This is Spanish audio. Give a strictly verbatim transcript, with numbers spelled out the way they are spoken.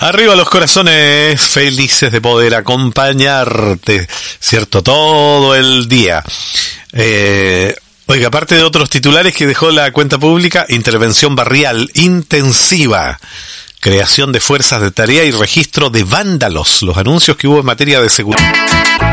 Arriba los corazones, felices de poder acompañarte, ¿cierto? Todo el día. Eh, oiga, aparte de otros titulares que dejó la cuenta pública, intervención barrial intensiva, creación de fuerzas de tarea y registro de vándalos, los anuncios que hubo en materia de seguridad.